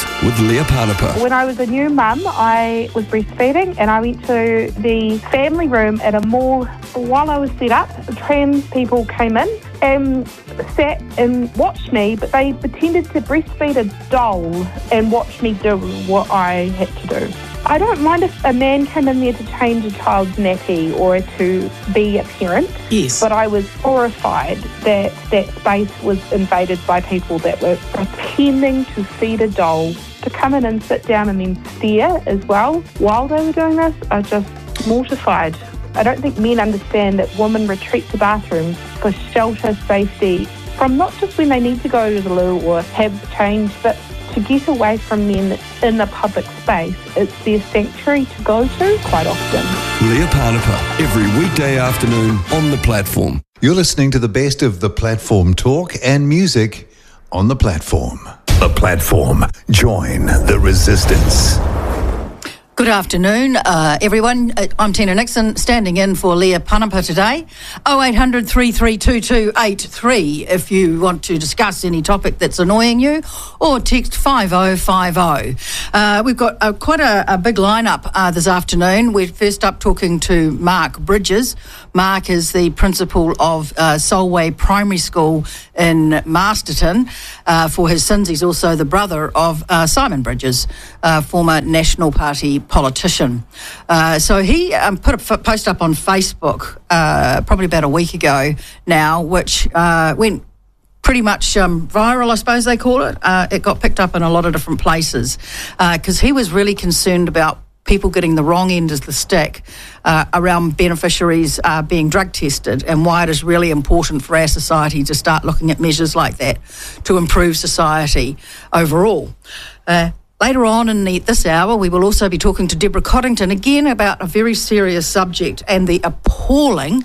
Afternoons with Leah Panapa. When I was a new mum, I was breastfeeding and I went to the family room at a mall. While I was set up, trans people came in and sat and watched me, but they pretended to breastfeed a doll and watch me do what I had to do. I don't mind if a man came in there to change a child's nappy or to be a parent. Yes. But I was horrified that that space was invaded by people that were pretending to feed a doll, to come in and sit down and then stare as well while they were doing this. I was just mortified. I don't think men understand that women retreat to bathrooms for shelter, safety, from not just when they need to go to the loo or have change, but to get away from men in a public space. It's their sanctuary to go to quite often. Leah Panapa, every weekday afternoon on The Platform. You're listening to the best of The Platform talk and music on The Platform. The Platform. Join the resistance. Good afternoon, everyone. I'm Tina Nixon, standing in for Leah Panapa today. 0800 3322 83 if you want to discuss any topic that's annoying you, or text 5050. We've got quite a big lineup this afternoon. We're first up talking to Mark Bridges. Mark is the principal of Solway Primary School in Masterton. For his sins, he's also the brother of Simon Bridges, former National Party politician. So he put a post up on Facebook probably about a week ago now, which went pretty much viral, I suppose they call it. It got picked up in a lot of different places because he was really concerned about people getting the wrong end of the stick around beneficiaries being drug tested, and why it is really important for our society to start looking at measures like that to improve society overall. Later on in this hour, we will also be talking to Deborah Coddington again about a very serious subject and the appalling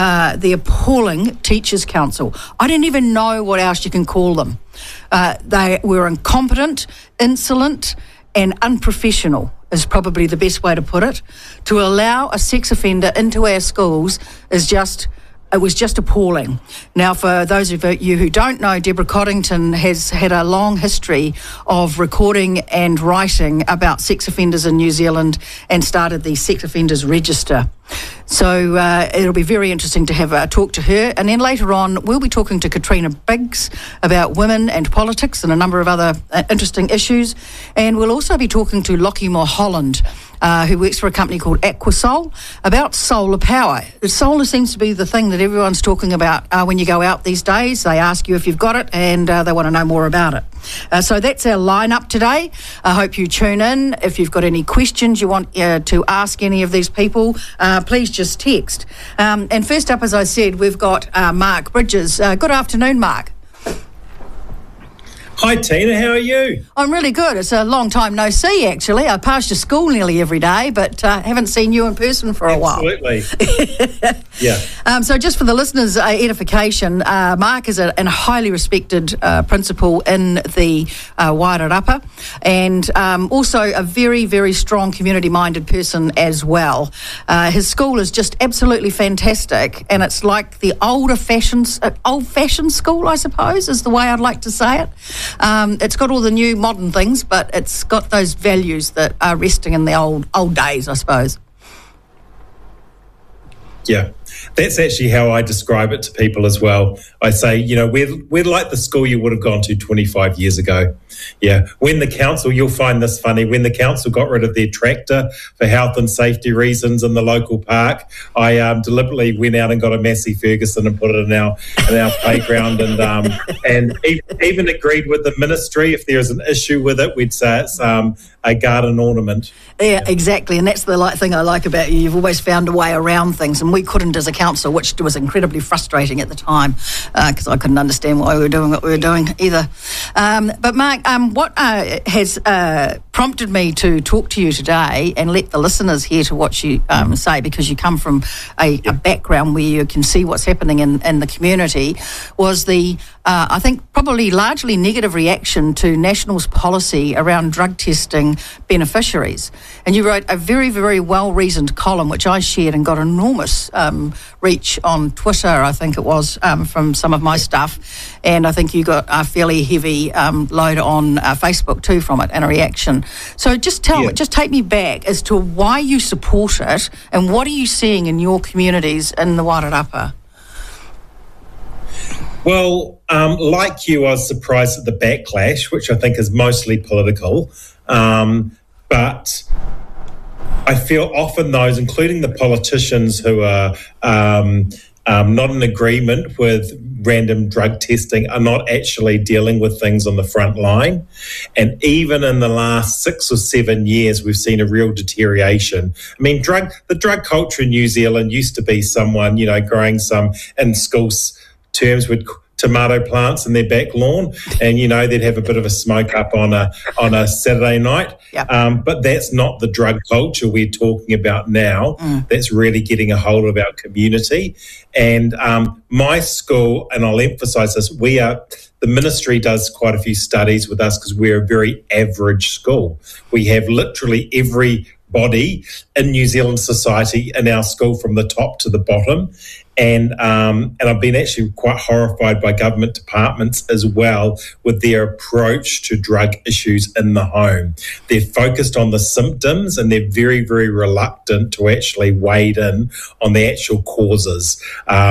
Teachers' Council. I don't even know what else you can call them. They were incompetent, insolent and unprofessional is probably the best way to put it. To allow a sex offender into our schools it was just appalling. Now, for those of you who don't know, Deborah Coddington has had a long history of recording and writing about sex offenders in New Zealand and started the Sex Offenders Register. So it'll be very interesting to have a talk to her. And then later on, we'll be talking to Katrina Biggs about women and politics and a number of other interesting issues. And we'll also be talking to Lockie Mulholland, who works for a company called Aquasol, about solar power. Solar seems to be the thing that everyone's talking about when you go out these days. They ask you if you've got it and they want to know more about it. So that's our lineup today. I hope you tune in. If you've got any questions you want to ask any of these people, please just text. And first up, as I said, we've got Mark Bridges. Good afternoon, Mark. Hi Tina, how are you? I'm really good. It's a long time no see, actually. I pass your school nearly every day, but haven't seen you in person for a while. Absolutely. Yeah. So just for the listeners' edification, Mark is a highly respected principal in the Wairarapa, and also a very, very strong community-minded person as well. His school is just absolutely fantastic, and it's like the old-fashioned school, I suppose, is the way I'd like to say it. It's got all the new modern things, but it's got those values that are resting in the old days, I suppose. Yeah, that's actually how I describe it to people as well. I say, we're like the school you would have gone to 25 years ago. Yeah, when the council, you'll find this funny, when the council got rid of their tractor for health and safety reasons in the local park, I deliberately went out and got a Massey Ferguson and put it in our playground, and even agreed with the ministry if there is an issue with it, we'd say it's a garden ornament. Yeah, exactly, and that's the thing I like about you. You've always found a way around things, and we couldn't as a council, which was incredibly frustrating at the time because I couldn't understand why we were doing what we were doing either. But Mark, what has prompted me to talk to you today and let the listeners hear to what you say, because you come from a background where you can see what's happening in the community, was the I think probably largely negative reaction to National's policy around drug testing beneficiaries. And you wrote a very, very well-reasoned column, which I shared and got enormous reach on Twitter, I think it was, from some of my stuff. And I think you got a fairly heavy load on Facebook too from it and a reaction. So just take me back as to why you support it and what are you seeing in your communities in the Wairarapa? Well, like you, I was surprised at the backlash, which I think is mostly political. But I feel often those, including the politicians who are not in agreement with random drug testing, are not actually dealing with things on the front line. And even in the last 6 or 7 years, we've seen a real deterioration. I mean, the drug culture in New Zealand used to be someone, growing some in schools terms with tomato plants in their back lawn, and they'd have a bit of a smoke up on a Saturday night. Yep. But that's not the drug culture we're talking about now. That's really getting a hold of our community. And my school, and I'll emphasise this, the ministry does quite a few studies with us because we're a very average school. We have literally everybody in New Zealand society in our school from the top to the bottom. And I've been actually quite horrified by government departments as well with their approach to drug issues in the home. They're focused on the symptoms and they're very, very reluctant to actually wade in on the actual causes.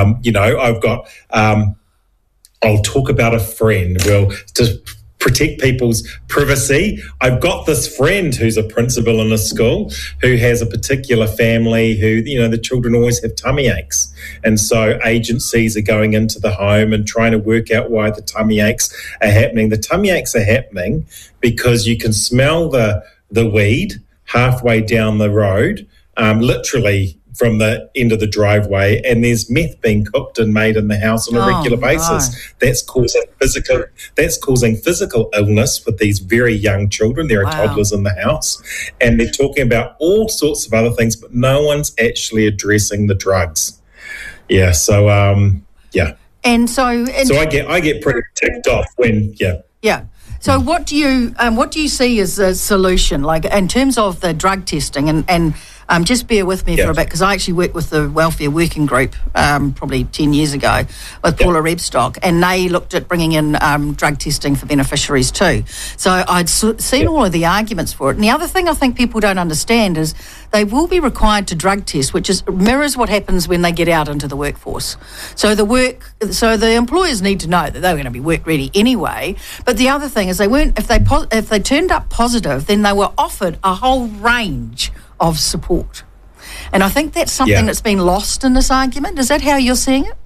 I'll talk about a friend. Well, to protect people's privacy, I've got this friend who's a principal in a school who has a particular family who, the children always have tummy aches. And so agencies are going into the home and trying to work out why the tummy aches are happening. The tummy aches are happening because you can smell the weed halfway down the road, literally from the end of the driveway, and there's meth being cooked and made in the house on a regular basis. No. That's causing physical illness with these very young children. There are toddlers in the house, and they're talking about all sorts of other things, but no one's actually addressing the drugs. Yeah, so And so I get pretty ticked off when Yeah. So what do you see as a solution, like in terms of the drug testing and just bear with me for a bit, because I actually worked with the Welfare Working Group probably 10 years ago with Paula Rebstock, and they looked at bringing in drug testing for beneficiaries too. So I'd seen all of the arguments for it. And the other thing I think people don't understand is they will be required to drug test, which mirrors what happens when they get out into the workforce. So the employers need to know that they're going to be work ready anyway. But the other thing is if they turned up positive, then they were offered a whole range of support. And I think that's something that's been lost in this argument. Is that how you're seeing it?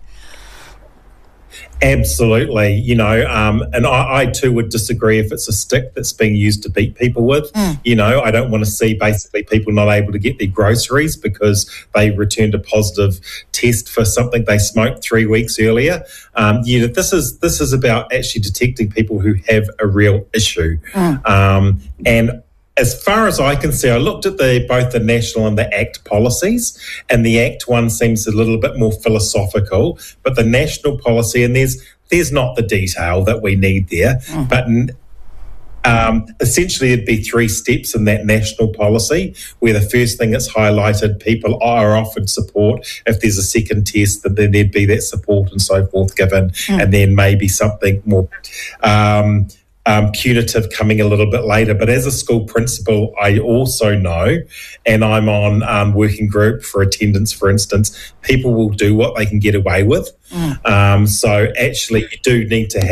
Absolutely, and I too would disagree if it's a stick that's being used to beat people with. I don't want to see basically people not able to get their groceries because they returned a positive test for something they smoked 3 weeks earlier. This is about actually detecting people who have a real issue. And as far as I can see, I looked at both the National and the ACT policies, and the ACT one seems a little bit more philosophical, but the National policy, and there's not the detail that we need there, but essentially it'd be 3 steps in that National policy, where the first thing that's highlighted, people are offered support. If there's a second test, then there'd be that support and so forth given, and then maybe something more punitive coming a little bit later. But as a school principal, I also know, and I'm on working group for attendance, for instance, people will do what they can get away with. So actually you do need to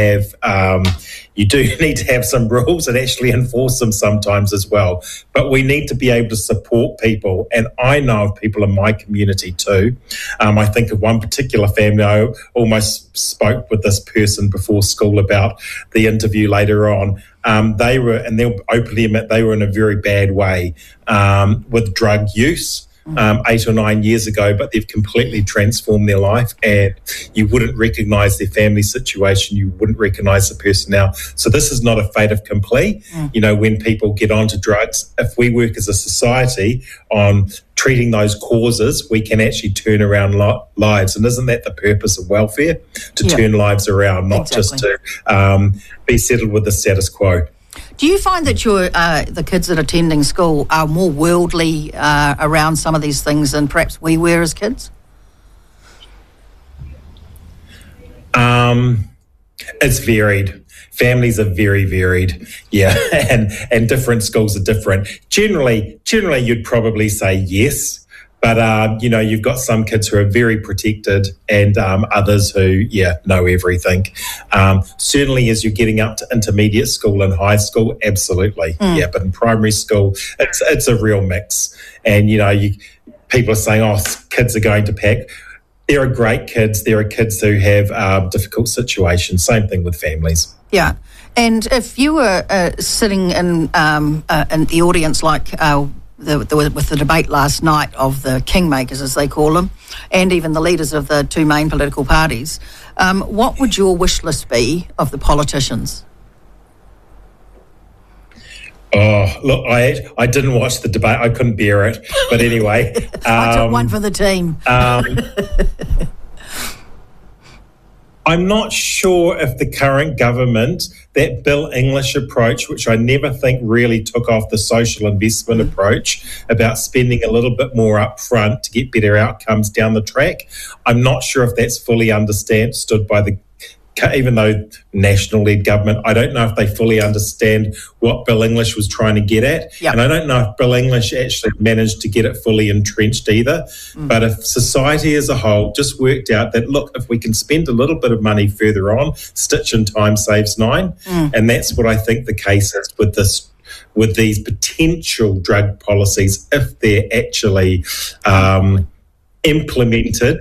have some rules and actually enforce them sometimes as well. But we need to be able to support people. And I know of people in my community too. I think of one particular family. I almost spoke with this person before school about the interview later on. They'll openly admit they were in a very bad way with drug use. 8 or 9 years ago, but they've completely transformed their life, and you wouldn't recognise their family situation, you wouldn't recognise the person now. So this is not a fait accompli. You know, when people get onto drugs, if we work as a society on treating those causes, we can actually turn around lives. And isn't that the purpose of welfare? To turn lives around, not just to be settled with the status quo. Do you find that the kids that are attending school are more worldly around some of these things than perhaps we were as kids? It's varied. Families are very varied, and different schools are different. Generally, you'd probably say yes. But, you know, you've got some kids who are very protected and others who, know everything. Certainly as you're getting up to intermediate school and high school, absolutely. But in primary school, it's a real mix. And, you know, people are saying, kids are going to pack. There are great kids. There are kids who have difficult situations. Same thing with families. Yeah. And if you were sitting in the audience like with the debate last night of the kingmakers, as they call them, and even the leaders of the two main political parties, what would your wish list be of the politicians? Oh, look, I didn't watch the debate. I couldn't bear it. But anyway. I took one for the team. I'm not sure if the current government, that Bill English approach, which I never think really took off the social investment approach about spending a little bit more up front to get better outcomes down the track, I'm not sure if that's fully understood by even though national-led government, I don't know if they fully understand what Bill English was trying to get at. And I don't know if Bill English actually managed to get it fully entrenched either. But if society as a whole just worked out that, look, if we can spend a little bit of money further on, stitch in time saves nine. And that's what I think the case is with these potential drug policies, if they're actually implemented,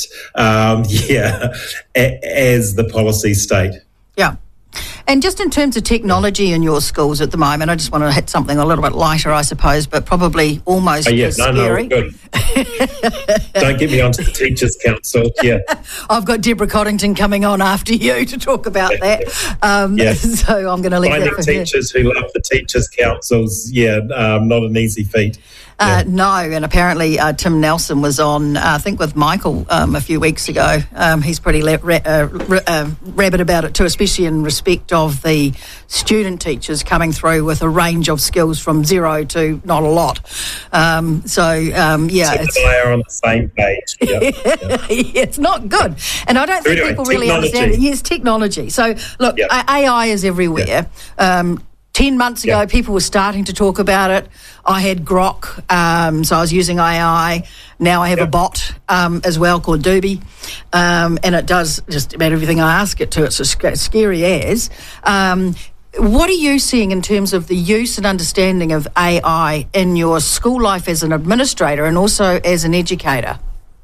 as the policy state. Yeah. And just in terms of technology in your schools at the moment, I just want to hit something a little bit lighter, I suppose, but probably almost as scary. Good. Don't get me onto the Teachers' Council. I've got Deborah Coddington coming on after you to talk about that. So I'm going to leave that for teachers who love the Teachers' Councils, not an easy feat. No, and apparently Tim Nelson was on, I think, with Michael a few weeks ago. He's pretty rabid about it too, especially in respect of the student teachers coming through with a range of skills from zero to not a lot. So and I are on the same page. It's not good. And I don't think people really understand it. Yes, technology. So, look, AI is everywhere. 10 months ago, people were starting to talk about it. I had Grok, so I was using AI. Now I have a bot as well called Doobie, and it does just about everything I ask it to. It's as scary as. What are you seeing in terms of the use and understanding of AI in your school life as an administrator and also as an educator?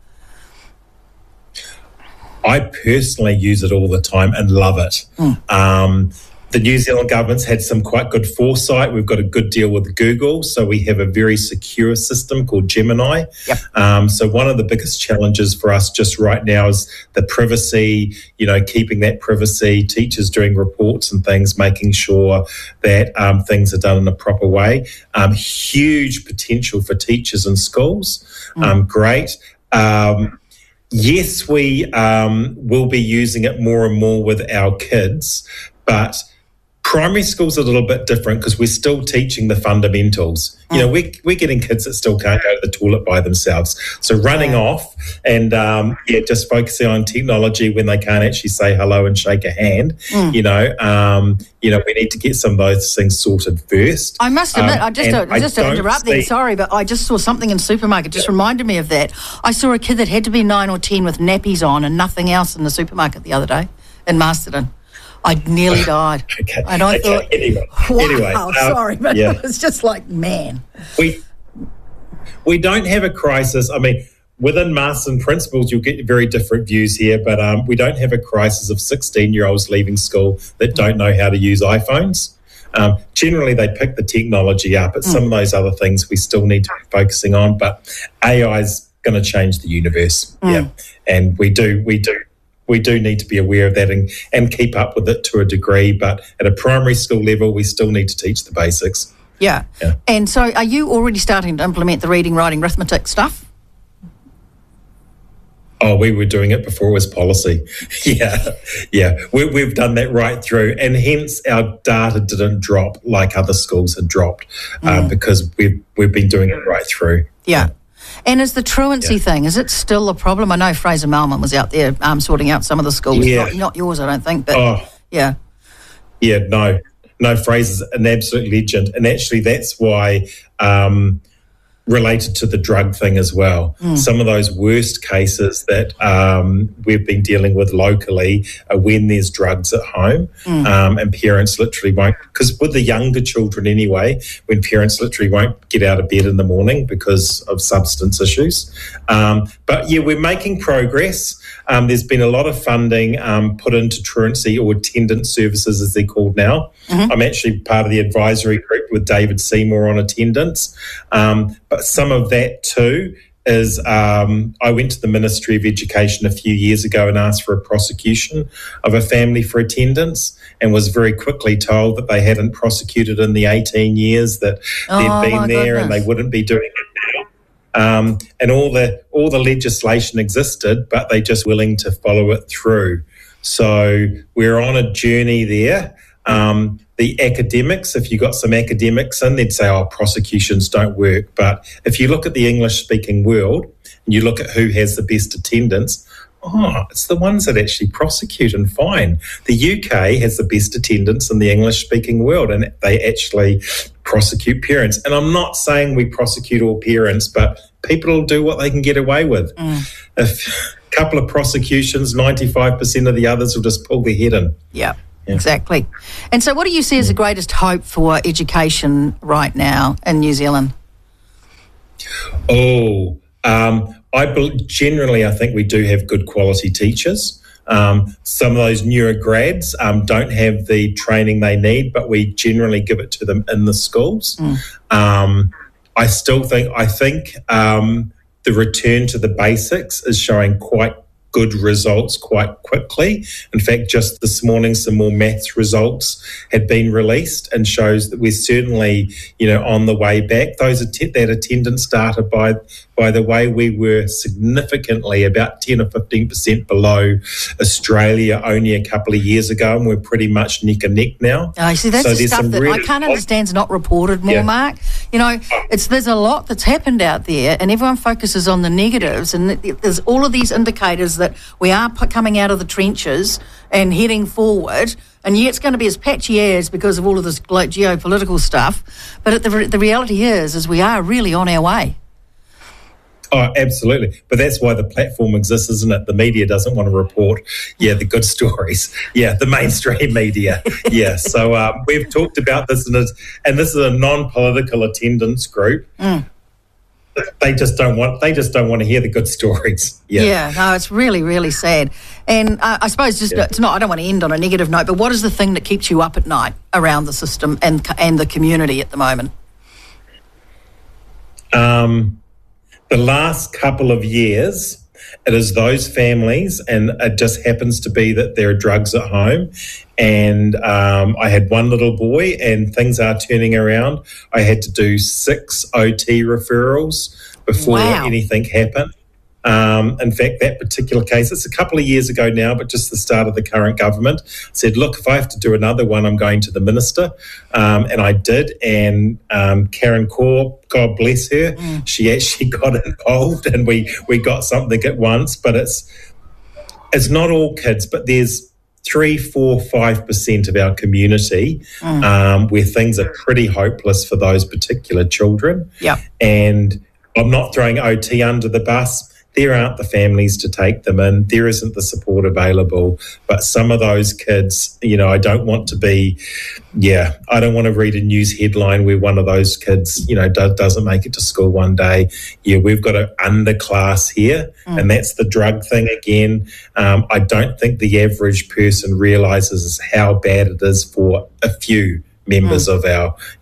I personally use it all the time and love it. The New Zealand government's had some quite good foresight. We've got a good deal with Google, so we have a very secure system called Gemini. So one of the biggest challenges for us just right now is the privacy, keeping that privacy, teachers doing reports and things, making sure that things are done in a proper way. Huge potential for teachers in schools. Great. Yes, we will be using it more and more with our kids, but primary school's a little bit different because we're still teaching the fundamentals. We're getting kids that still can't go to the toilet by themselves. So running off and, just focusing on technology when they can't actually say hello and shake a hand, we need to get some of those things sorted first. I must admit, just to interrupt there, sorry, but I just saw something in the supermarket, just reminded me of that. I saw a kid that had to be 9 or 10 with nappies on and nothing else in the supermarket the other day in Masterton. I nearly died. And I thought, anyway, sorry, but it was just like, man. We don't have a crisis. I mean, within Masterton principles, you'll get very different views here, but we don't have a crisis of 16-year-olds leaving school that don't know how to use iPhones. Generally, they pick the technology up. It's some of those other things we still need to be focusing on, but AI is going to change the universe. Yeah, and we do need to be aware of that and keep up with it to a degree. But at a primary school level, we still need to teach the basics. Yeah. And so, are you already starting to implement the reading, writing, arithmetic stuff? Oh, we were doing it before it was policy. Yeah. We've done that right through, and hence our data didn't drop like other schools had dropped because we've been doing it right through. Yeah. And is the truancy thing, is it still a problem? I know Fraser Malman was out there sorting out some of the schools. Yeah. Not yours, I don't think, but yeah. Yeah, no, Fraser's an absolute legend. And actually that's why related to the drug thing as well. Some of those worst cases that we've been dealing with locally are when there's drugs at home and parents literally won't, because with the younger children anyway, when parents literally won't get out of bed in the morning because of substance issues. But yeah, we're making progress. There's been a lot of funding put into truancy or attendance services as they're called now. I'm actually part of the advisory group with David Seymour on attendance. But some of that too is I went to the Ministry of Education a few years ago and asked for a prosecution of a family for attendance and was very quickly told that they hadn't prosecuted in the 18 years that they'd been there and they wouldn't be doing it now. And all the legislation existed, but they just willing to follow it through. So we're on a journey there. The academics, if you got some academics in, they'd say, prosecutions don't work. But if you look at the English-speaking world and you look at who has the best attendance, it's the ones that actually prosecute and fine. The UK has the best attendance in the English-speaking world, and they actually prosecute parents. And I'm not saying we prosecute all parents, but people will do what they can get away with. If a couple of prosecutions, 95% of the others will just pull their head in. Yeah. Exactly. And so what do you see as the greatest hope for education right now in New Zealand? Generally, I think we do have good quality teachers. Some of those newer grads don't have the training they need, but we generally give it to them in the schools. I think the return to the basics is showing quite good results quite quickly. In fact, just this morning, some more maths results had been released and shows that we're certainly, on the way back. That attendance data, by the way, we were significantly about 10 or 15% below Australia only a couple of years ago, and we're pretty much neck and neck now. Oh, see, that's the stuff that I can't understand is not reported more, Mark. There's a lot that's happened out there, and everyone focuses on the negatives, and there's all of these indicators that we are coming out of the trenches and heading forward, and yeah, it's going to be as patchy as because of all of this geopolitical stuff, but the reality is we are really on our way. Oh, absolutely. But that's why the platform exists, isn't it? The media doesn't want to report, the good stories. Yeah, the mainstream media. Yeah, so we've talked about this, and this is a non-political attendance group. They just don't want to hear the good stories. Yeah, no, it's really, really sad. And I suppose it's not. I don't want to end on a negative note, but what is the thing that keeps you up at night around the system and the community at the moment? The last couple of years, it is those families, and it just happens to be that there are drugs at home. And I had one little boy, and things are turning around. I had to do 6 OT referrals before anything happened. In fact, that particular case, it's a couple of years ago now, but just the start of the current government, said, look, if I have to do another one, I'm going to the minister. And I did. And Karen Kaur, God bless her, she actually got involved, and we got something at once. But it's not all kids, but there's 3, 4, 5% of our community where things are pretty hopeless for those particular children. Yeah. And I'm not throwing OT under the bus. There aren't the families to take them in. There isn't the support available. But some of those kids, I don't want to read a news headline where one of those kids, doesn't make it to school one day. Yeah, we've got an underclass here, and that's the drug thing again. I don't think the average person realises how bad it is for a few, members of our